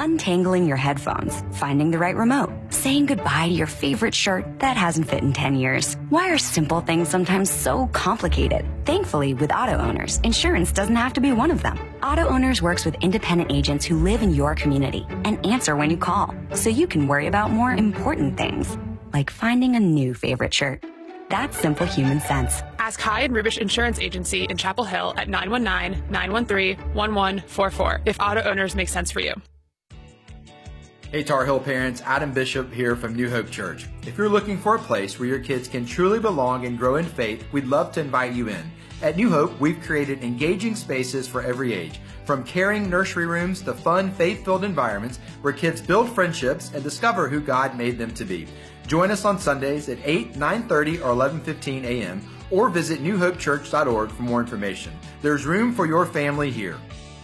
untangling your headphones, finding the right remote, saying goodbye to your favorite shirt that hasn't fit in 10 years. Why are simple things sometimes so complicated? Thankfully, with Auto Owners, insurance doesn't have to be one of them. Auto Owners works with independent agents who live in your community and answer when you call, so you can worry about more important things, like finding a new favorite shirt. That's simple human sense. Ask Hyde and Rubish Insurance Agency in Chapel Hill at 919-913-1144 if Auto Owners make sense for you. Hey Tar Heel parents, Adam Bishop here from New Hope Church. If you're looking for a place where your kids can truly belong and grow in faith, we'd love to invite you in. At New Hope, we've created engaging spaces for every age, from caring nursery rooms to fun, faith-filled environments where kids build friendships and discover who God made them to be. Join us on Sundays at 8, 9:30, or 11:15 a.m. or visit newhopechurch.org for more information. There's room for your family here.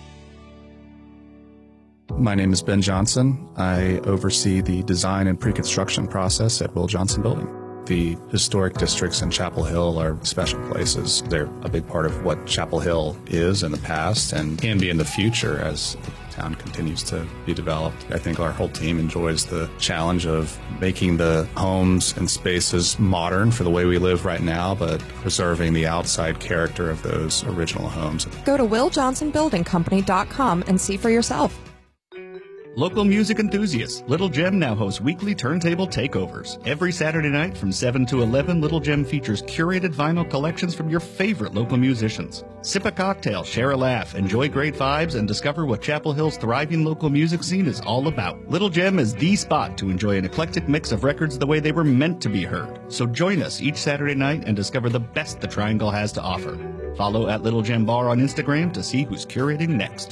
My name is Ben Johnson. I oversee the design and pre-construction process at Will Johnson Building. The historic districts in Chapel Hill are special places. They're a big part of what Chapel Hill is in the past and can be in the future as the town continues to be developed. I think our whole team enjoys the challenge of making the homes and spaces modern for the way we live right now, but preserving the outside character of those original homes. Go to WillJohnsonBuildingCompany.com and see for yourself. Local music enthusiasts, Little Gem now hosts weekly turntable takeovers. Every Saturday night from 7 to 11, Little Gem features curated vinyl collections from your favorite local musicians. Sip a cocktail, share a laugh, enjoy great vibes, and discover what Chapel Hill's thriving local music scene is all about. Little Gem is the spot to enjoy an eclectic mix of records the way they were meant to be heard. So join us each Saturday night and discover the best the Triangle has to offer. Follow at Little Gem Bar on Instagram to see who's curating next.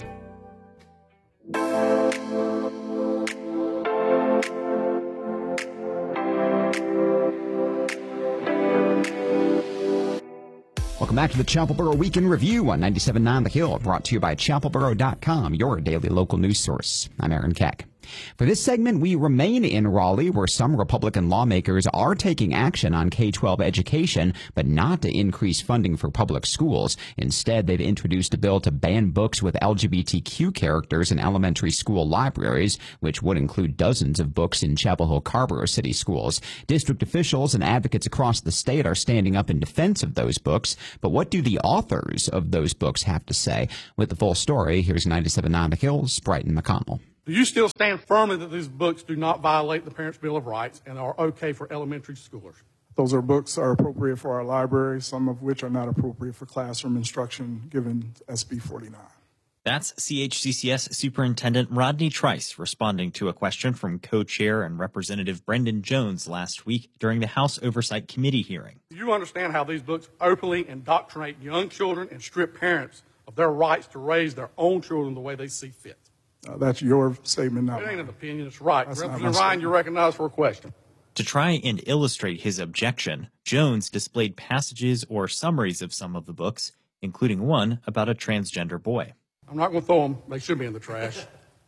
Welcome back to the Chapelboro Weekend Review on 97.9 The Hill, brought to you by chapelboro.com, your daily local news source. I'm Aaron Keck. For this segment, we remain in Raleigh, where some Republican lawmakers are taking action on K-12 education, but not to increase funding for public schools. Instead, they've introduced a bill to ban books with LGBTQ characters in elementary school libraries, which would include dozens of books in Chapel Hill Carrboro City schools. District officials and advocates across the state are standing up in defense of those books. But what do the authors of those books have to say? With the full story, here's 97.9 The Hill's Brighton McConnell. Do you still stand firmly that these books do not violate the Parents' Bill of Rights and are okay for elementary schoolers? Those books are appropriate for our library, some of which are not appropriate for classroom instruction given SB 49. That's CHCCS Superintendent Rodney Trice responding to a question from co-chair and Representative Brendan Jones last week during the House Oversight Committee hearing. Do you understand how these books openly indoctrinate young children and strip parents of their rights to raise their own children the way they see fit? That's your statement, not mine. It ain't mine. an opinion, it's right. That's Representative Ryan, you're recognized for a question. To try and illustrate his objection, Jones displayed passages or summaries of some of the books, including one about a transgender boy. I'm not going to throw them. They should be in the trash.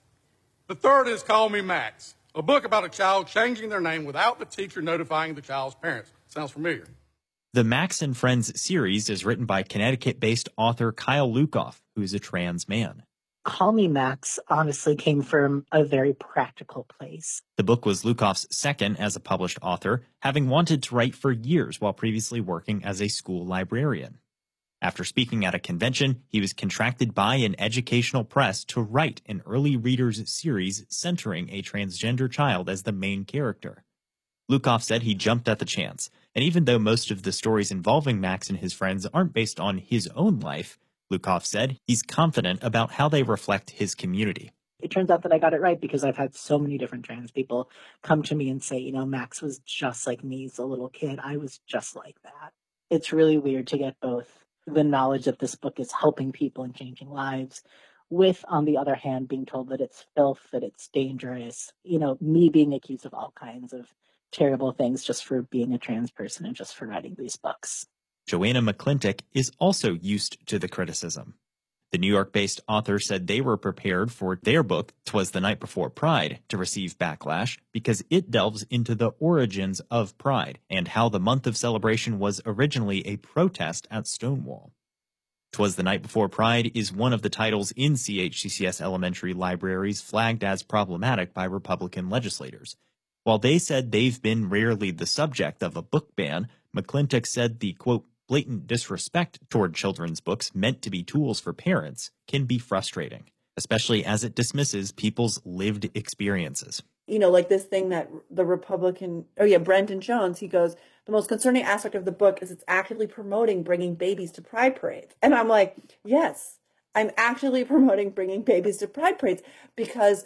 The third is Call Me Max, a book about a child changing their name without the teacher notifying the child's parents. Sounds familiar. The Max and Friends series is written by Connecticut-based author Kyle Lukoff, who is a trans man. Call Me Max honestly came from a very practical place. The book was Lukoff's second as a published author, having wanted to write for years while previously working as a school librarian. After speaking at a convention, he was contracted by an educational press to write an early readers series centering a transgender child as the main character. Lukoff said he jumped at the chance, and even though most of the stories involving Max and his friends aren't based on his own life, Lukoff said he's confident about how they reflect his community. It turns out that I got it right because I've had so many different trans people come to me and say, you know, Max was just like me as a little kid. I was just like that. It's really weird to get both the knowledge that this book is helping people and changing lives with, on the other hand, being told that it's filth, that it's dangerous. You know, me being accused of all kinds of terrible things just for being a trans person and just for writing these books. Joanna McClintock is also used to the criticism. The New York-based author said they were prepared for their book, 'Twas the Night Before Pride, to receive backlash because it delves into the origins of Pride and how the month of celebration was originally a protest at Stonewall. 'Twas the Night Before Pride is one of the titles in CHCCS elementary libraries flagged as problematic by Republican legislators. While they said they've been rarely the subject of a book ban, McClintock said the, quote, blatant disrespect toward children's books meant to be tools for parents can be frustrating, especially as it dismisses people's lived experiences. You know, like this thing that the Republican, Brenton Jones, he goes, the most concerning aspect of the book is it's actively promoting bringing babies to pride parades. And I'm like, yes, I'm actively promoting bringing babies to pride parades because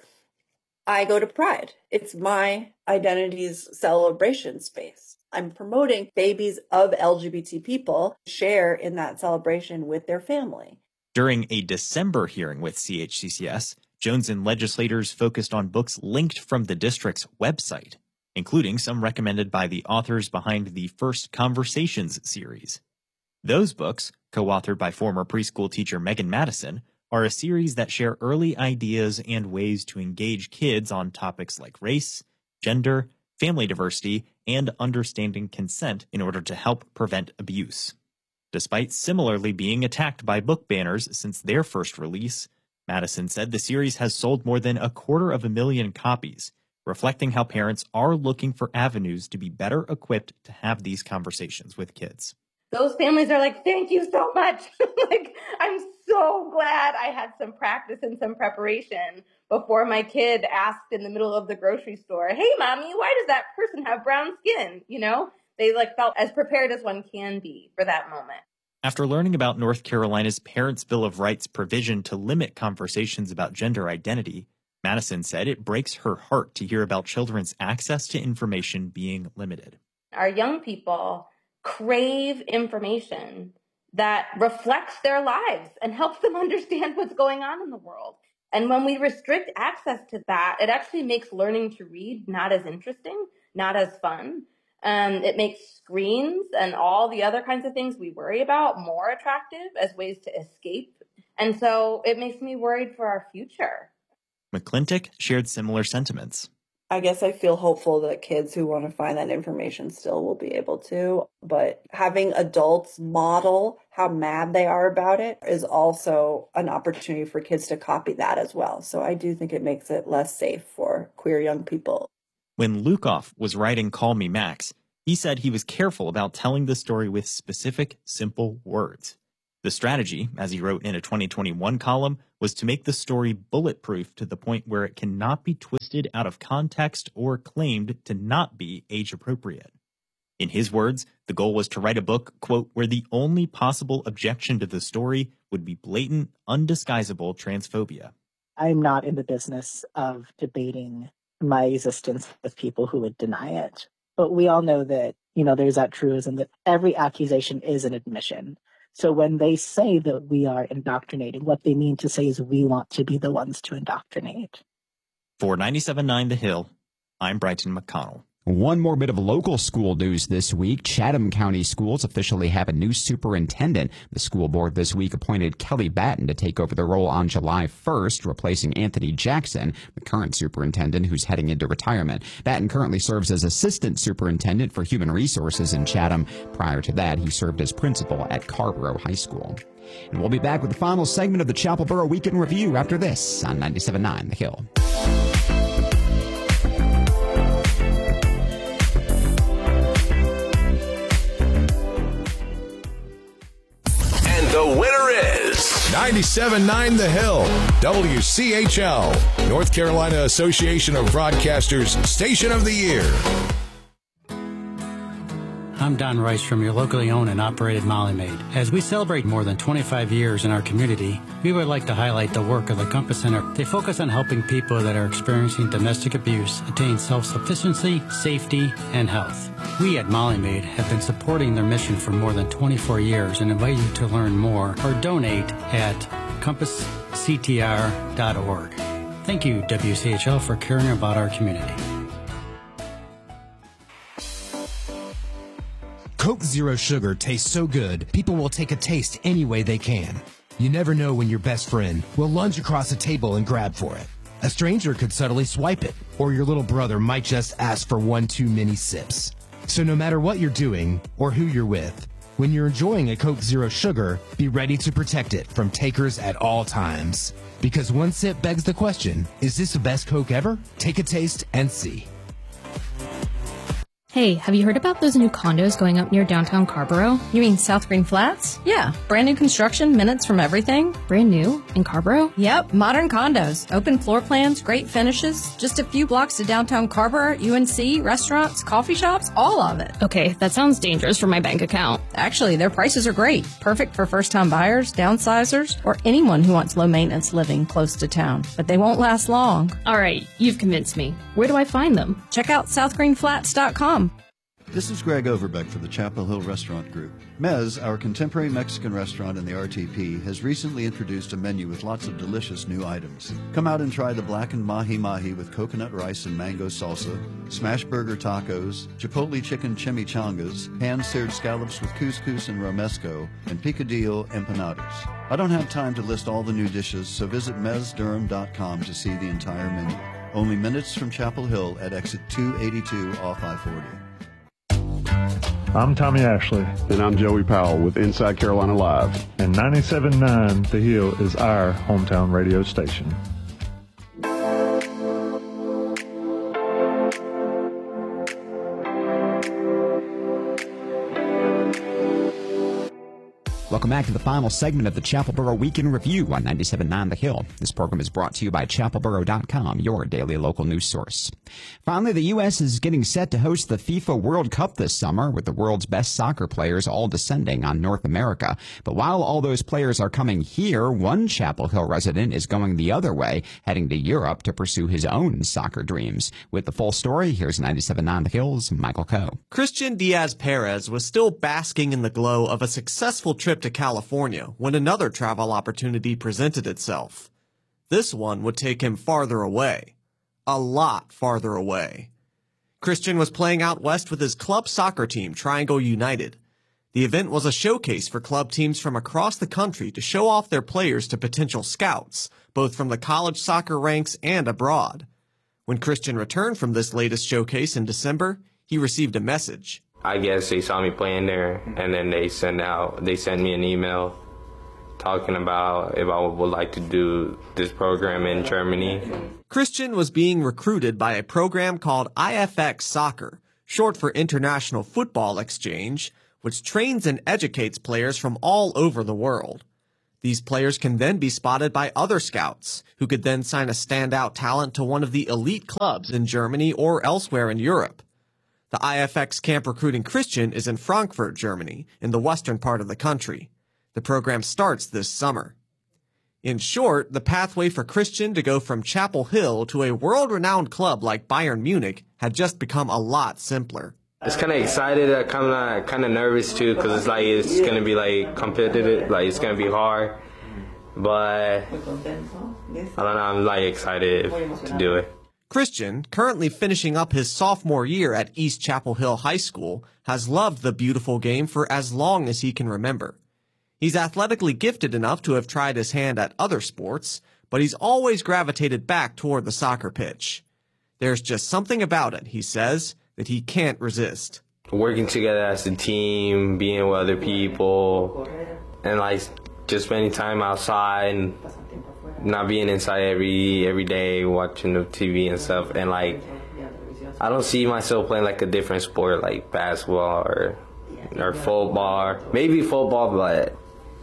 I go to Pride. It's my identity's celebration space. I'm promoting babies of LGBT people share in that celebration with their family. During a December hearing with CHCCS, Jones and legislators focused on books linked from the district's website, including some recommended by the authors behind the First Conversations series. Those books, co-authored by former preschool teacher Megan Madison, are a series that share early ideas and ways to engage kids on topics like race, gender, family diversity, and understanding consent in order to help prevent abuse. Despite similarly being attacked by book banners since their first release, Madison said the series has sold more than 250,000 copies, reflecting how parents are looking for avenues to be better equipped to have these conversations with kids. Those families are like, thank you so much. Like, I'm so glad I had some practice and some preparation before my kid asked in the middle of the grocery store, hey, mommy, why does that person have brown skin? You know, they felt as prepared as one can be for that moment. After learning about North Carolina's Parents' Bill of Rights provision to limit conversations about gender identity, Madison said it breaks her heart to hear about children's access to information being limited. Our young people crave information that reflects their lives and helps them understand what's going on in the world. And when we restrict access to that, it actually makes learning to read not as interesting, not as fun. It makes screens and all the other kinds of things we worry about more attractive as ways to escape. And so it makes me worried for our future. McClintock shared similar sentiments. I guess I feel hopeful that kids who want to find that information still will be able to, but having adults model how mad they are about it is also an opportunity for kids to copy that as well. So I do think it makes it less safe for queer young people. When Lukoff was writing Call Me Max, he said he was careful about telling the story with specific, simple words. The strategy, as he wrote in a 2021 column, was to make the story bulletproof to the point where it cannot be twisted out of context or claimed to not be age-appropriate. In his words, the goal was to write a book, quote, where the only possible objection to the story would be blatant, undisguisable transphobia. I'm not in the business of debating my existence with people who would deny it. But we all know that, there's that truism that every accusation is an admission. So when they say that we are indoctrinating, what they mean to say is we want to be the ones to indoctrinate. For 97.9 The Hill, I'm Brighton McConnell. One more bit of local school news this week. Chatham County Schools officially have a new superintendent. The school board this week appointed Kelly Batten to take over the role on July 1st, replacing Anthony Jackson, the current superintendent who's heading into retirement. Batten currently serves as assistant superintendent for human resources in Chatham. Prior to that, he served as principal at Carborough High School. And we'll be back with the final segment of the Chapel Borough Weekend Review after this on 97.9 The Hill. The winner is 97.9 The Hill, WCHL, North Carolina Association of Broadcasters Station of the Year. I'm Don Rice from your locally owned and operated Molly Maid. As we celebrate more than 25 years in our community, we would like to highlight the work of the Compass Center. They focus on helping people that are experiencing domestic abuse attain self-sufficiency, safety, and health. We at Molly Maid have been supporting their mission for more than 24 years and invite you to learn more or donate at compassctr.org. Thank you, WCHL, for caring about our community. Coke Zero Sugar tastes so good, people will take a taste any way they can. You never know when your best friend will lunge across a table and grab for it. A stranger could subtly swipe it, or your little brother might just ask for one too many sips. So no matter what you're doing or who you're with, When you're enjoying a Coke Zero Sugar, be ready to protect it from takers at all times. Because one sip begs the question, is this the best Coke ever? Take a taste and see. Hey, have you heard about those new condos going up near downtown Carborough? You mean South Green Flats? Yeah, brand new construction, minutes from everything. Brand new? In Carborough? Yep, modern condos, open floor plans, great finishes, just a few blocks to downtown Carborough, UNC, restaurants, coffee shops, all of it. Okay, that sounds dangerous for my bank account. Actually, their prices are great, perfect for first-time buyers, downsizers, or anyone who wants low-maintenance living close to town. But they won't last long. All right, you've convinced me. Where do I find them? Check out southgreenflats.com. This is Greg Overbeck for the Chapel Hill Restaurant Group. Mez, our contemporary Mexican restaurant in the RTP, has recently introduced a menu with lots of delicious new items. Come out and try the blackened mahi-mahi with coconut rice and mango salsa, smash burger tacos, chipotle chicken chimichangas, hand-seared scallops with couscous and romesco, and picadillo empanadas. I don't have time to list all the new dishes, so visit mezdurham.com to see the entire menu. Only minutes from Chapel Hill at exit 282 off I-40. I'm Tommy Ashley. And I'm Joey Powell with Inside Carolina Live. And 97.9 The Hill is our hometown radio station. Welcome back to the final segment of the Chapelboro Weekend Review on 97.9 The Hill. This program is brought to you by chapelboro.com, your daily local news source. Finally, the U.S. is getting set to host the FIFA World Cup this summer, with the world's best soccer players all descending on North America. But while all those players are coming here, one Chapel Hill resident is going the other way, heading to Europe to pursue his own soccer dreams. With the full story, here's 97.9 The Hill's Michael Coe. Christian Diaz-Perez was still basking in the glow of a successful trip to California when another travel opportunity presented itself. This one would take him farther away. A lot farther away. Christian was playing out west with his club soccer team, Triangle United. The event was a showcase for club teams from across the country to show off their players to potential scouts, both from the college soccer ranks and abroad. When Christian returned from this latest showcase in December, he received a message. I guess they saw me playing there, and then they sent me an email talking about if I would like to do this program in Germany. Christian was being recruited by a program called IFX Soccer, short for International Football Exchange, which trains and educates players from all over the world. These players can then be spotted by other scouts, who could then sign a standout talent to one of the elite clubs in Germany or elsewhere in Europe. The IFX camp recruiting Christian is in Frankfurt, Germany, in the western part of the country. The program starts this summer. In short, the pathway for Christian to go from Chapel Hill to a world-renowned club like Bayern Munich had just become a lot simpler. It's kind of excited, kind of nervous too, because it's going to be competitive, it's going to be hard. But I don't know, I'm excited to do it. Christian, currently finishing up his sophomore year at East Chapel Hill High School, has loved the beautiful game for as long as he can remember. He's athletically gifted enough to have tried his hand at other sports, but he's always gravitated back toward the soccer pitch. There's just something about it, he says, that he can't resist. Working together as a team, being with other people, and just spending time outside and not being inside every day watching the TV and stuff. And I don't see myself playing a different sport like basketball or football. Maybe football, but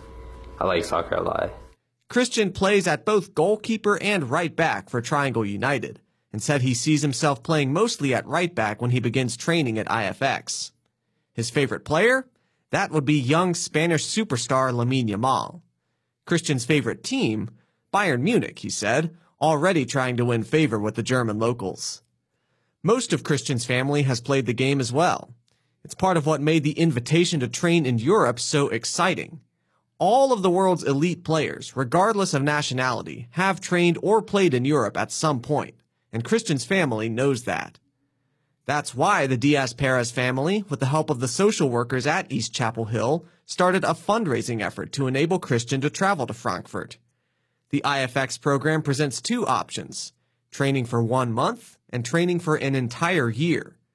I like soccer a lot. Christian plays at both goalkeeper and right back for Triangle United, and said he sees himself playing mostly at right back when he begins training at IFX. His favorite player? That would be young Spanish superstar Lamine Yamal. Christian's favorite team? Bayern Munich, he said, already trying to win favor with the German locals. Most of Christian's family has played the game as well. It's part of what made the invitation to train in Europe so exciting. All of the world's elite players, regardless of nationality, have trained or played in Europe at some point, and Christian's family knows that. That's why the Diaz-Perez family, with the help of the social workers at East Chapel Hill, started a fundraising effort to enable Christian to travel to Frankfurt. The IFX program presents two options, training for 1 month and training for an entire year.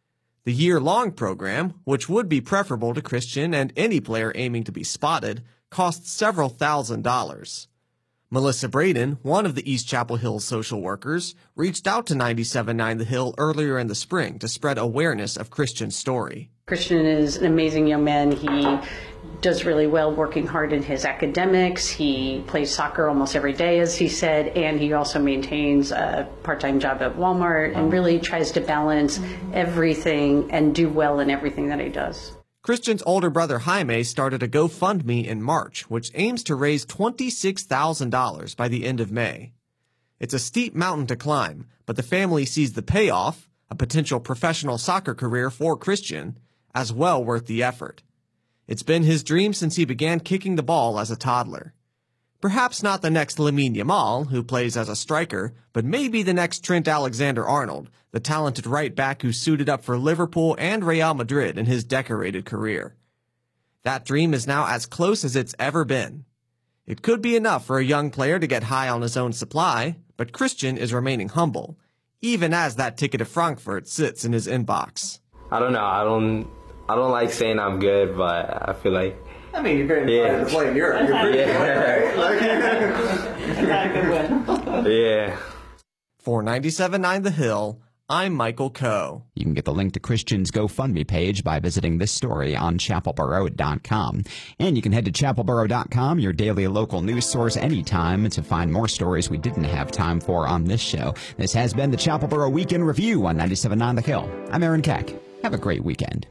The year-long program, which would be preferable to Christian and any player aiming to be spotted, costs several $1,000s. Melissa Braden, one of the East Chapel Hill social workers, reached out to 97.9 The Hill earlier in the spring to spread awareness of Christian's story. Christian is an amazing young man. He does really well working hard in his academics. He plays soccer almost every day, as he said, and he also maintains a part-time job at Walmart and really tries to balance everything and do well in everything that he does. Christian's older brother Jaime started a GoFundMe in March, which aims to raise $26,000 by the end of May. It's a steep mountain to climb, but the family sees the payoff, a potential professional soccer career for Christian, as well worth the effort. It's been his dream since he began kicking the ball as a toddler. Perhaps not the next Lamine Yamal, who plays as a striker, but maybe the next Trent Alexander-Arnold, the talented right back who suited up for Liverpool and Real Madrid in his decorated career. That dream is now as close as it's ever been. It could be enough for a young player to get high on his own supply, but Christian is remaining humble, even as that ticket to Frankfurt sits in his inbox. I don't know. I don't like saying I'm good, but I feel like... I mean, you're very excited to play in Europe. You're pretty good, right? Not a good win. Yeah. For 97.9 The Hill, I'm Michael Coe. You can get the link to Christian's GoFundMe page by visiting this story on chapelboro.com. And you can head to chapelboro.com, your daily local news source, anytime to find more stories we didn't have time for on this show. This has been the Chapelboro Weekend Review on 97.9 The Hill. I'm Aaron Keck. Have a great weekend.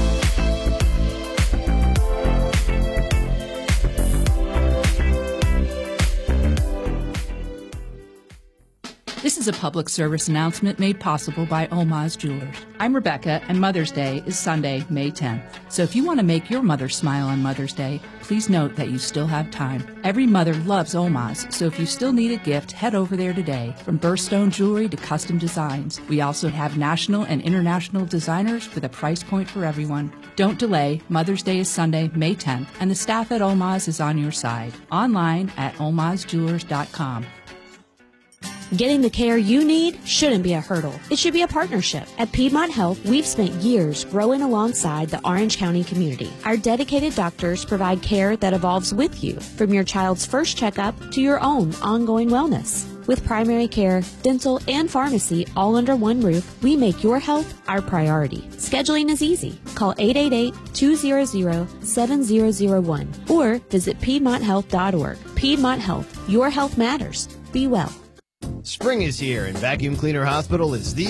This is a public service announcement made possible by Olmaz Jewelers. I'm Rebecca, and Mother's Day is Sunday, May 10th. So if you want to make your mother smile on Mother's Day, please note that you still have time. Every mother loves Olmaz, so if you still need a gift, head over there today. From birthstone jewelry to custom designs. We also have national and international designers with a price point for everyone. Don't delay. Mother's Day is Sunday, May 10th, and the staff at Olmaz is on your side. Online at olmazjewelers.com. Getting the care you need shouldn't be a hurdle. It should be a partnership. At Piedmont Health, we've spent years growing alongside the Orange County community. Our dedicated doctors provide care that evolves with you, from your child's first checkup to your own ongoing wellness. With primary care, dental, and pharmacy all under one roof, we make your health our priority. Scheduling is easy. Call 888-200-7001 or visit PiedmontHealth.org. Piedmont Health. Your health matters. Be well. Spring is here, and Vacuum Cleaner Hospital is the